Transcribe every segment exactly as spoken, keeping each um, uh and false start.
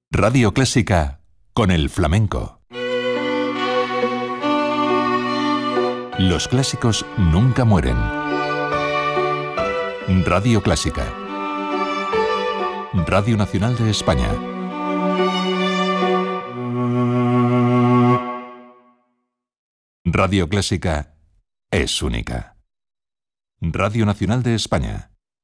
Radio Clásica con el flamenco. Los clásicos nunca mueren. Radio Clásica. Radio Nacional de España. Radio Clásica es única. Radio Nacional de España.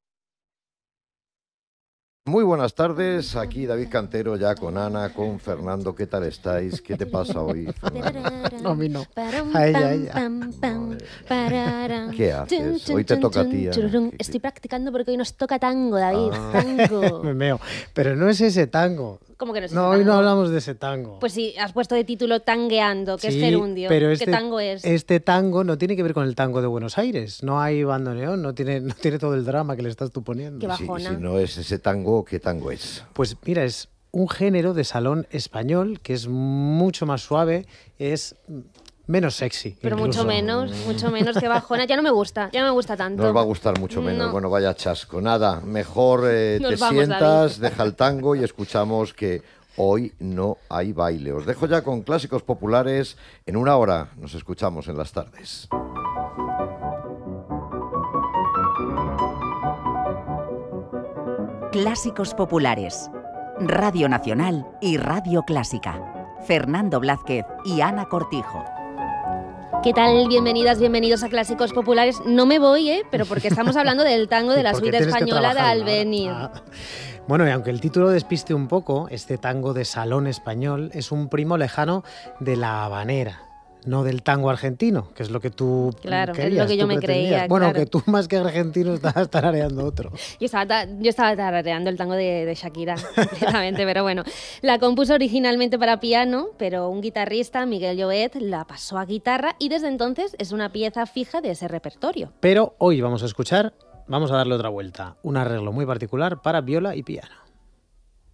Muy buenas tardes, aquí David Cantero ya con Ana, con Fernando. ¿Qué tal estáis? ¿Qué te pasa hoy, Fernando? No, a mí no. A ella, a ella. ¿Qué haces? Hoy te toca a ti. Ana. Estoy practicando porque hoy nos toca tango, David. Ah. Tango. Me meo. Pero no es ese tango. ¿Cómo que no es ese No, tango? hoy no hablamos de ese tango. Pues sí, has puesto de título Tangueando, que Sí, es gerundio. pero ¿Qué este, tango es? Este tango no tiene que ver con el tango de Buenos Aires. No hay bandoneón, no tiene, no tiene todo el drama que le estás tú poniendo. Qué Si, bajona. si no es ese tango, ¿qué tango es? Pues mira, es un género de salón español que es mucho más suave, es menos sexy. Pero incluso. mucho menos, mucho menos que bajona. Ya no me gusta, ya no me gusta tanto. No os va a gustar mucho menos. No. Bueno, vaya chasco. Nada, mejor eh, Nos te vamos, sientas, David. deja el tango y escuchamos que hoy no hay baile. Os dejo ya con clásicos populares. En una hora nos escuchamos en las tardes. Clásicos populares. Radio Nacional y Radio Clásica. Fernando Blázquez y Ana Cortijo. ¿Qué tal? Bienvenidas, bienvenidos a Clásicos Populares. No me voy, ¿eh? Pero porque estamos hablando del tango de la Porque suite tienes que española de trabajar una hora. Albéniz. Ah. Bueno, y aunque el título despiste un poco, este tango de salón español es un primo lejano de la habanera, no del tango argentino, que es lo que tú Claro, es querías, lo que yo tú me pretendías. creía, Bueno, claro. que tú más que argentino estabas tarareando otro. Yo estaba, ta- yo estaba tarareando el tango de, de Shakira, completamente, pero bueno. La compuso originalmente para piano, pero un guitarrista, Miguel Llobet, la pasó a guitarra y desde entonces es una pieza fija de ese repertorio. Pero hoy vamos a escuchar, vamos a darle otra vuelta, un arreglo muy particular para viola y piano.